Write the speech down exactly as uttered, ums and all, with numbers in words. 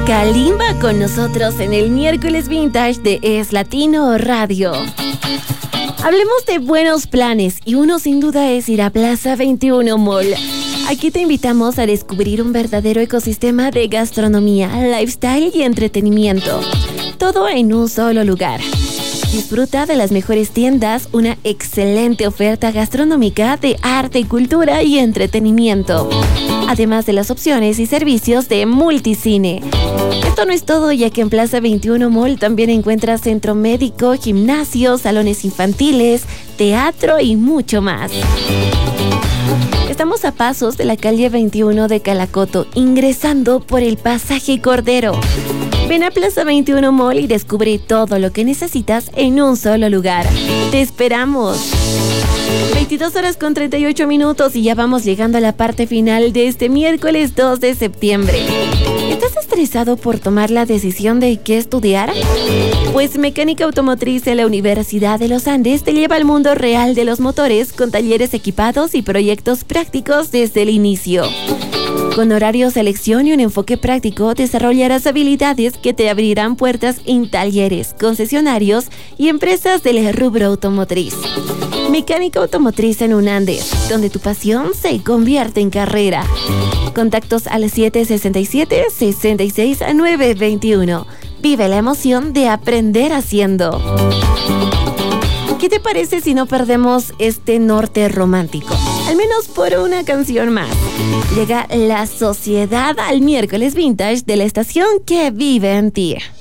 Kalimba con nosotros en el miércoles vintage de Es Latino Radio. Hablemos de buenos planes y uno sin duda es ir a Plaza veintiuno Mall. Aquí te invitamos a descubrir un verdadero ecosistema de gastronomía, lifestyle y entretenimiento. Todo en un solo lugar. Disfruta de las mejores tiendas, una excelente oferta gastronómica de arte, cultura y entretenimiento. Además de las opciones y servicios de multicine. Esto no es todo, ya que en Plaza veintiuno Mall también encuentras centro médico, gimnasio, salones infantiles, teatro y mucho más. Estamos a pasos de la calle veintiuno de Calacoto, ingresando por el pasaje Cordero. Ven a Plaza veintiuno Mall y descubre todo lo que necesitas en un solo lugar. ¡Te esperamos! veintidós horas con treinta y ocho minutos y ya vamos llegando a la parte final de este miércoles dos de septiembre. ¿Estás estresado por tomar la decisión de qué estudiar? Pues Mecánica Automotriz de la Universidad de los Andes te lleva al mundo real de los motores con talleres equipados y proyectos prácticos desde el inicio. Con horario, selección y un enfoque práctico, desarrollarás habilidades que te abrirán puertas en talleres, concesionarios y empresas del rubro automotriz. Mecánica Automotriz en Unandes, donde tu pasión se convierte en carrera. Contactos al siete seis siete, seis seis nueve dos uno. Vive la emoción de aprender haciendo. ¿Qué te parece si no perdemos este norte romántico? Al menos por una canción más. Llega La Sociedad al miércoles vintage de la estación que vive en ti.